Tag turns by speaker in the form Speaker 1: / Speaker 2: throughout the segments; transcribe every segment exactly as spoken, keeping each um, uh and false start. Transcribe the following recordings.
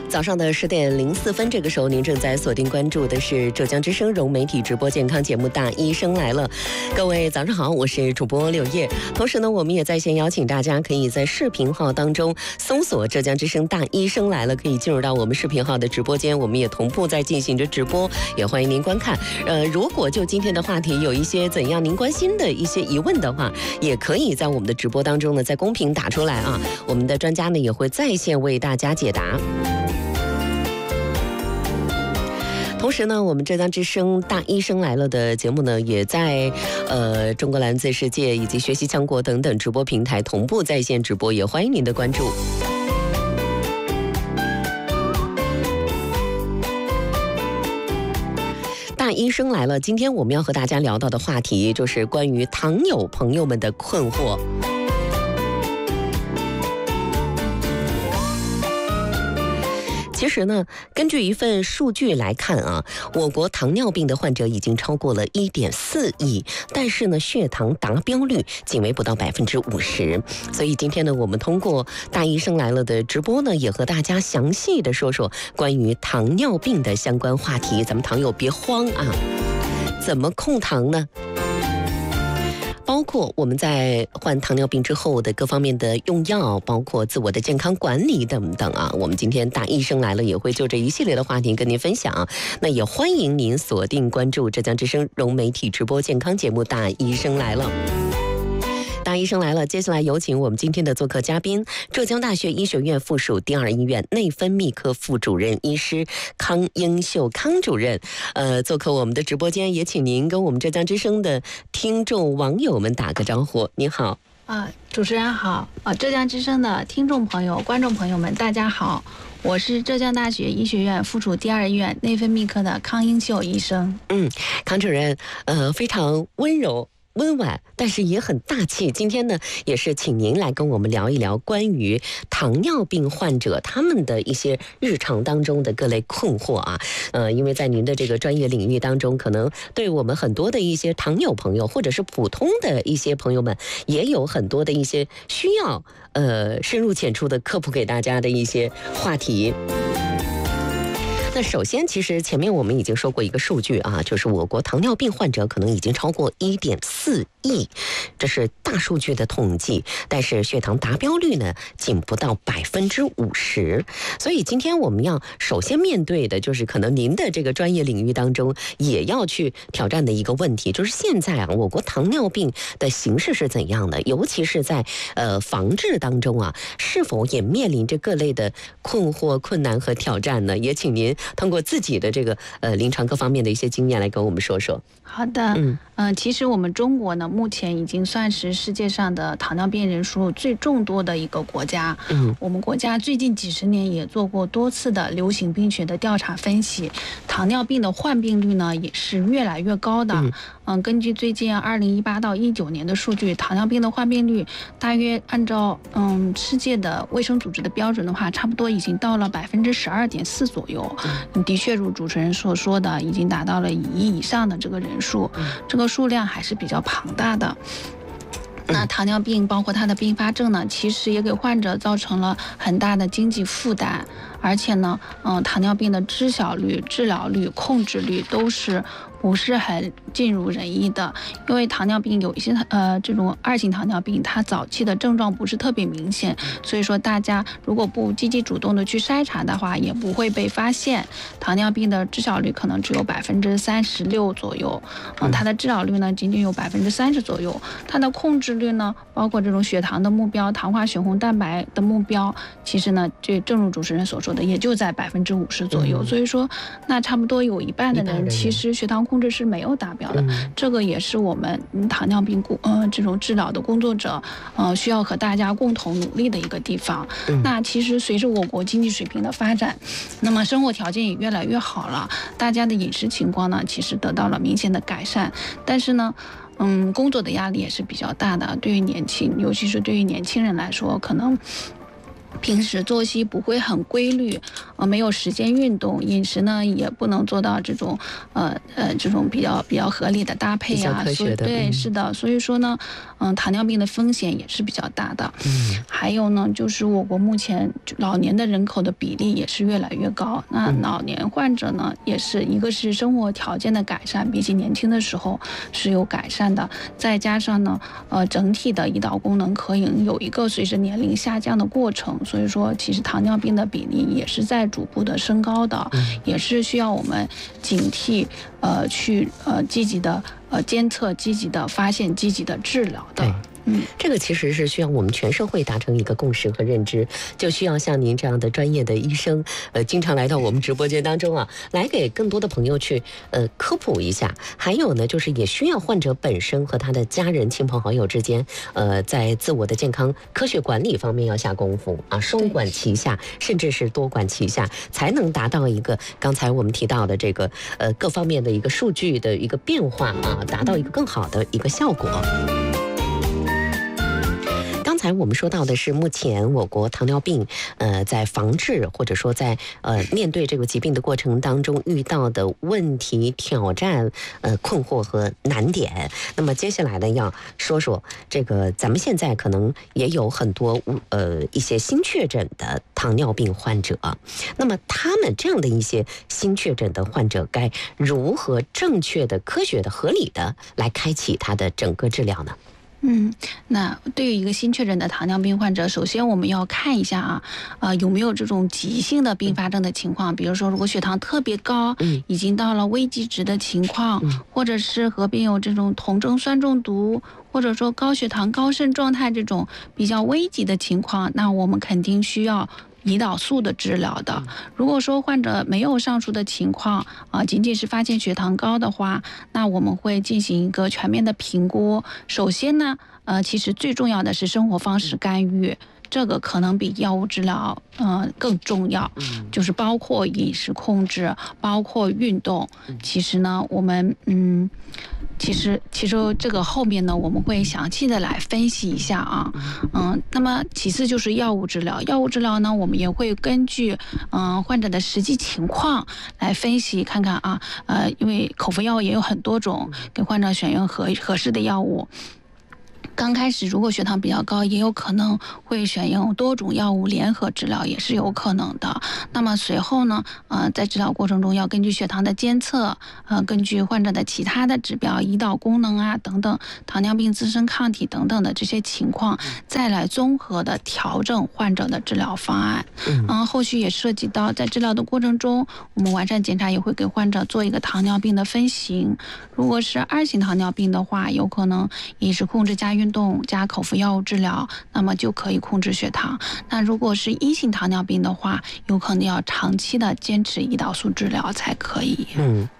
Speaker 1: 早上的十点零四分，这个时候您正在锁定关注的是浙江之声融媒体直播健康节目《大医生来了》。各位早上好，我是主播柳叶。同时呢，我们也在线邀请大家可以在视频号当中搜索浙江之声大医生来了，可以进入到我们视频号的直播间，我们也同步在进行着直播，也欢迎您观看。呃，如果就今天的话题有一些怎样您关心的一些疑问的话，也可以在我们的直播当中呢，在公屏打出来啊，我们的专家呢也会在线为大家解答。同时呢，我们浙江之声大医生来了的节目呢，也在呃中国蓝最世界以及学习强国等等直播平台同步在线直播，也欢迎您的关注。大医生来了，今天我们要和大家聊到的话题就是关于糖友朋友们的困惑。其实呢，根据一份数据来看啊，我国糖尿病的患者已经超过了 一点四亿，但是呢，血糖达标率仅为不到百分之五十。所以今天呢，我们通过大医生来了的直播呢，也和大家详细的说说关于糖尿病的相关话题。咱们糖友别慌啊，怎么控糖呢？包括我们在患糖尿病之后的各方面的用药，包括自我的健康管理等等啊，我们今天大医生来了也会就这一系列的话题跟您分享。那也欢迎您锁定关注浙江之声融媒体直播健康节目《大医生来了》。大医生来了，接下来有请我们今天的做客嘉宾，浙江大学医学院附属第二医院内分泌科副主任医师康英秀康主任，呃，做客我们的直播间，也请您跟我们浙江之声的听众网友们打个招呼。您好。
Speaker 2: 啊，主持人好，啊，浙江之声的听众朋友、观众朋友们，大家好，我是浙江大学医学院附属第二医院内分泌科的康英秀医生。
Speaker 1: 嗯，康主任，呃，非常温柔温婉，但是也很大气。今天呢，也是请您来跟我们聊一聊关于糖尿病患者他们的一些日常当中的各类困惑啊。呃，因为在您的这个专业领域当中，可能对我们很多的一些糖友朋友，或者是普通的一些朋友们，也有很多的一些需要呃深入浅出的科普给大家的一些话题。那首先，其实前面我们已经说过一个数据啊，就是我国糖尿病患者可能已经超过 一点四亿，这是大数据的统计，但是血糖达标率呢，仅不到百分之五十。所以今天我们要首先面对的就是可能您的这个专业领域当中也要去挑战的一个问题，就是现在啊，我国糖尿病的形势是怎样的？尤其是在呃防治当中啊，是否也面临着各类的困惑、困难和挑战呢？也请您通过自己的这个呃临床各方面的一些经验来跟我们说说。
Speaker 2: 好的，嗯、呃，其实我们中国呢，目前已经算是世界上的糖尿病人数最众多的一个国家。嗯，我们国家最近几十年也做过多次的流行病学的调查分析，糖尿病的患病率呢也是越来越高的。嗯、呃，根据最近二零一八到一九年的数据，糖尿病的患病率大约按照嗯世界的卫生组织的标准的话，差不多已经到了百分之十二点四左右。嗯，的确如主持人所说的，已经达到了一亿以上的这个人数，这个数量还是比较庞大的。那糖尿病包括它的并发症呢，其实也给患者造成了很大的经济负担，而且呢，嗯，糖尿病的知晓率、治疗率、控制率都是不是很尽如人意的。因为糖尿病有一些呃这种二型糖尿病，它早期的症状不是特别明显，所以说大家如果不积极主动的去筛查的话，也不会被发现。糖尿病的知晓率可能只有百分之三十六左右，嗯，它的治疗率呢仅仅有百分之三十左右，它的控制率呢，包括这种血糖的目标、糖化血红蛋白的目标，其实呢，这正如主持人所说的，也就在百分之五十左右。嗯、所以说，那差不多有一半的人其实血糖控制是没有达标的。嗯、这个也是我们糖尿病呃这种治疗的工作者呃需要和大家共同努力的一个地方。嗯、那其实随着我国经济水平的发展，那么生活条件也越来越好了，大家的饮食情况呢，其实得到了明显的改善。但是呢，嗯，工作的压力也是比较大的。对于年轻，尤其是对于年轻人来说，可能平时作息不会很规律，呃，没有时间运动，饮食呢也不能做到这种，呃呃，这种比较比较合理的搭配啊，所以对，嗯、是的，所以说呢，嗯、呃，糖尿病的风险也是比较大的。嗯，还有呢，就是我国目前老年的人口的比例也是越来越高，那老年患者呢，也是一个是生活条件的改善，比起年轻的时候是有改善的，再加上呢，呃，整体的胰岛功能可以有一个随着年龄下降的过程。所以说，其实糖尿病的比例也是在逐步的升高的，也是需要我们警惕，呃，去呃积极的呃监测、积极的发现、积极的治疗的。
Speaker 1: 嗯，这个其实是需要我们全社会达成一个共识和认知，就需要像您这样的专业的医生，呃，经常来到我们直播间当中啊，来给更多的朋友去呃科普一下。还有呢，就是也需要患者本身和他的家人、亲朋好友之间，呃，在自我的健康科学管理方面要下功夫啊，双管齐下，甚至是多管齐下，才能达到一个刚才我们提到的这个呃各方面的一个数据的一个变化啊，达到一个更好的一个效果。刚才我们说到的是目前我国糖尿病呃在防治或者说在呃面对这个疾病的过程当中遇到的问题、挑战、呃困惑和难点。那么接下来呢，要说说这个咱们现在可能也有很多呃一些新确诊的糖尿病患者，那么他们这样的一些新确诊的患者该如何正确的、科学的、合理的来开启他的整个治疗呢？
Speaker 2: 嗯，那对于一个新确诊的糖尿病患者，首先我们要看一下啊，呃，有没有这种急性的并发症的情况，比如说如果血糖特别高，嗯，已经到了危急值的情况，嗯，或者是合并有这种酮症酸中毒，或者说高血糖高渗状态这种比较危急的情况，那我们肯定需要胰岛素的治疗的。如果说患者没有上述的情况啊、呃，仅仅是发现血糖高的话，那我们会进行一个全面的评估。首先呢，呃，其实最重要的是生活方式干预。这个可能比药物治疗呃更重要，就是包括饮食控制，包括运动。其实呢，我们嗯，其实其实这个后面呢，我们会详细的来分析一下啊，嗯，那么其次就是药物治疗，药物治疗呢，我们也会根据嗯、呃、患者的实际情况来分析看看啊，呃，因为口服药也有很多种，给患者选用合合适的药物。刚开始如果血糖比较高，也有可能会选用多种药物联合治疗，也是有可能的。那么随后呢，呃，在治疗过程中要根据血糖的监测，呃，根据患者的其他的指标，胰岛功能啊等等，糖尿病自身抗体等等的这些情况，再来综合的调整患者的治疗方案。嗯、呃，后续也涉及到在治疗的过程中，我们完善检查也会给患者做一个糖尿病的分型。如果是二型糖尿病的话，有可能饮食控制加运动加口服药物治疗，那么就可以控制血糖。那如果是一型糖尿病的话，有可能要长期的坚持胰岛素治疗才可以。嗯。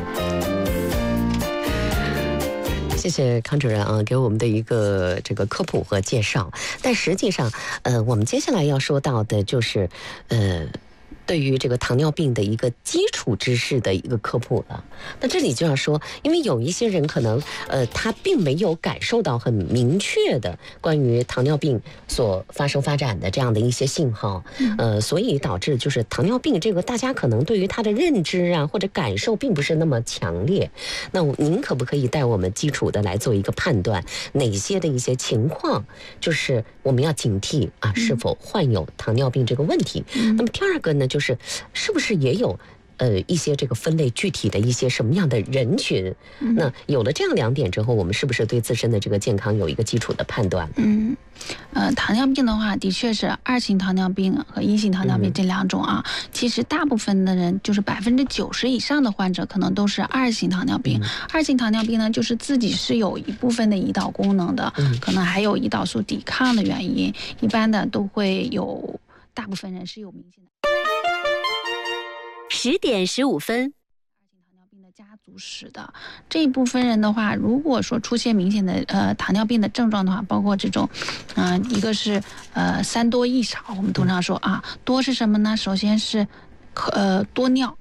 Speaker 1: 谢谢康主任啊，给我们的一个这个科普和介绍。但实际上，呃，我们接下来要说到的就是，呃。对于这个糖尿病的一个基础知识的一个科普了。那这里就要说，因为有一些人可能呃他并没有感受到很明确的关于糖尿病所发生发展的这样的一些信号，呃，所以导致就是糖尿病这个大家可能对于他的认知啊或者感受并不是那么强烈。那您可不可以带我们基础的来做一个判断，哪些的一些情况就是我们要警惕啊是否患有糖尿病这个问题？嗯、那么第二个呢，就是是不是也有呃一些这个分类具体的一些什么样的人群？嗯、那有了这样两点之后，我们是不是对自身的这个健康有一个基础的判断？
Speaker 2: 嗯，呃，糖尿病的话，的确是二型糖尿病和一型糖尿病这两种啊。嗯、其实大部分的人，就是百分之九十以上的患者，可能都是二型糖尿病。嗯、二型糖尿病呢，就是自己是有一部分的胰岛功能的，嗯、可能还有胰岛素抵抗的原因，一般的都会有，大部分人是有明显的。
Speaker 3: 十点十五分，
Speaker 2: 二型糖尿病的家族史的这一部分人的话，如果说出现明显的呃糖尿病的症状的话，包括这种，嗯、呃，一个是呃三多一少，我们通常说啊，多是什么呢？首先是呃多尿。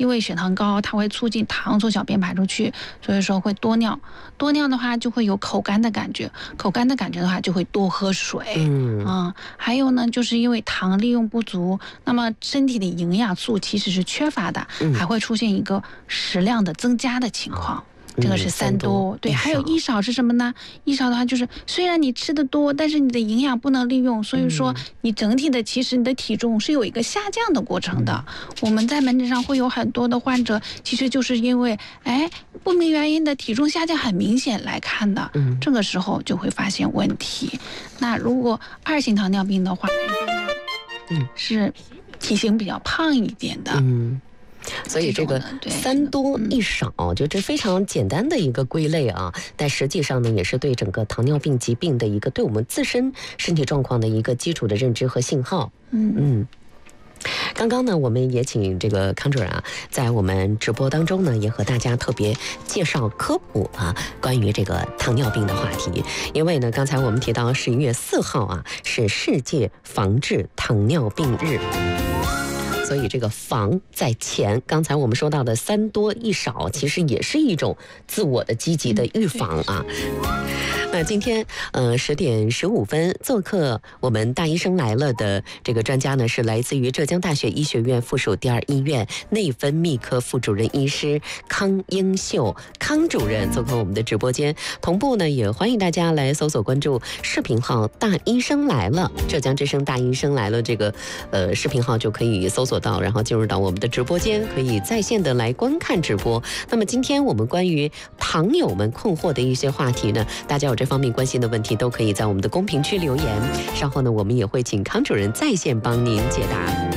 Speaker 2: 因为血糖高，它会促进糖从小便排出去，所以说会多尿。多尿的话就会有口干的感觉，口干的感觉的话就会多喝水。
Speaker 1: 嗯
Speaker 2: 啊，还有呢，就是因为糖利用不足，那么身体的营养素其实是缺乏的，
Speaker 1: 嗯、
Speaker 2: 还会出现一个食量的增加的情况。这个是三多，对，还有一少是什么呢？一少的话就是，虽然你吃的多，但是你的营养不能利用，所以说你整体的其实你的体重是有一个下降的过程的。我们在门诊上会有很多的患者，其实就是因为哎不明原因的体重下降很明显来看的，这个时候就会发现问题。那如果二型糖尿病的话，嗯，是体型比较胖一点的，
Speaker 1: 嗯。所以这个三多一少，就这非常简单的一个归类啊，但实际上呢，也是对整个糖尿病疾病的一个对我们自身身体状况的一个基础的认知和信号。嗯嗯。刚刚呢，我们也请这个康主任啊，在我们直播当中呢，也和大家特别介绍科普啊，关于这个糖尿病的话题。因为呢，刚才我们提到十一月四号啊，是世界防治糖尿病日。所以这个防在前，刚才我们说到的三多一少，其实也是一种自我的积极的预防啊。那今天呃十点十五分做客我们大医生来了的这个专家呢，是来自于浙江大学医学院附属第二医院内分泌科副主任医师康英秀康主任做客我们的直播间。同步呢，也欢迎大家来搜索关注视频号大医生来了，浙江之声大医生来了这个呃视频号就可以搜索到，然后进入到我们的直播间，可以在线的来观看直播。那么今天我们关于糖友们困惑的一些话题呢，大家有这方面关心的问题都可以在我们的公屏区留言，稍后呢我们也会请康主任在线帮您解答。